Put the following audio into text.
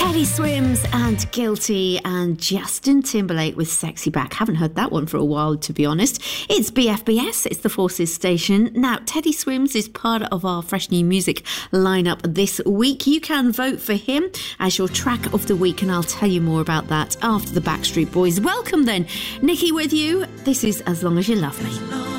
Teddy Swims and Guilty, and Justin Timberlake with Sexy Back. Haven't heard that one for a while, to be honest. It's BFBS, it's the Forces station. Now, Teddy Swims is part of our fresh new music lineup this week. You can vote for him as your track of the week, and I'll tell you more about that after the Backstreet Boys. Welcome then, Nikki with you. This is As Long As You Love Me.